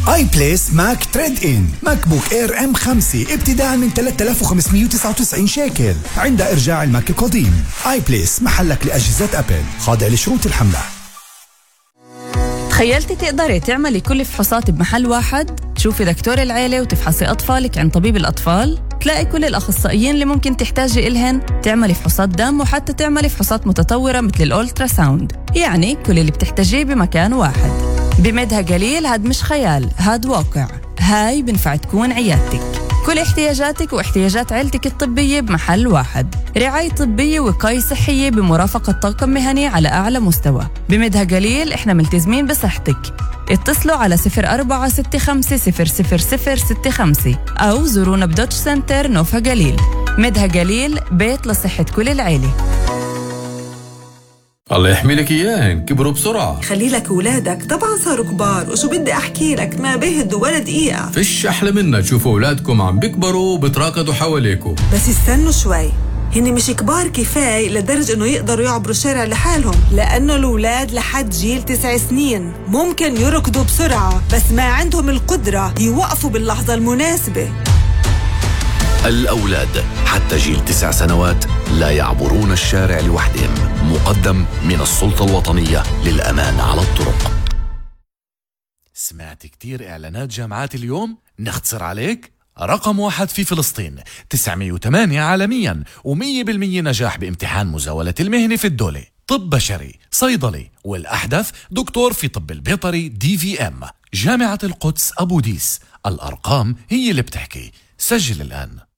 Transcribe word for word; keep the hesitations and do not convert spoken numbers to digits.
اي بليس ماك تريد ان ماك بوك اير ام خمسة ابتداء من ثلاثة آلاف وخمسمية وتسعة وتسعين شيكل عند ارجاع الماك القديم. اي بليس محلك لاجهزة ابل، خاضع لشروط الحملة. تخيلتي تقدري تعملي كل فحوصات بمحل واحد؟ تشوفي دكتور العيلة وتفحصي أطفالك عند طبيب الأطفال؟ تلاقي كل الأخصائيين اللي ممكن تحتاجي إلهن، تعملي فحوصات دم وحتى تعملي فحوصات متطورة مثل الأولترا ساوند. يعني كل اللي بتحتاجيه بمكان واحد. بمدها قليل هاد مش خيال، هاد واقع. هاي بنفع تكون عيادتك. كل احتياجاتك واحتياجات عيلتك الطبية بمحل واحد. رعاية طبية ووقاية صحية بمرافقة طاقم مهني على أعلى مستوى. بمدها قليل إحنا ملتزمين بصحتك. اتصلوا على صفر أربعة ستة خمسة صفر صفر صفر ستة خمسة أو زورونا بدوتش سنتر نوفا قليل. مدها قليل، بيت لصحة كل العيلة. الله يحمي لك إياهن، كبروا بسرعة. خلي لك أولادك طبعا صاروا كبار، وشو بدي أحكي لك ما بيهدوا ولا دقيقة. فيش أحلى منا تشوفوا أولادكم عم بيكبروا وبتراكضوا حواليكم. بس استنوا شوي، هني مش كبار كفاية لدرجة إنه يقدروا يعبروا الشارع لحالهم، لأنه الأولاد لحد جيل تسع سنين ممكن يركضوا بسرعة بس ما عندهم القدرة يوقفوا باللحظة المناسبة. الأولاد حتى جيل تسع سنوات لا يعبرون الشارع لوحدهم. مقدم من السلطة الوطنية للأمان على الطرق. سمعت كتير إعلانات جامعات اليوم؟ نختصر عليك؟ رقم واحد في فلسطين، تسعمية وثمانية عالميا، ومية بالمية نجاح بامتحان مزاولة المهنة في الدولة. طب بشري، صيدلي، والأحدث دكتور في طب البيطري دي في ام. جامعة القدس أبو ديس، الأرقام هي اللي بتحكي. سجل الآن.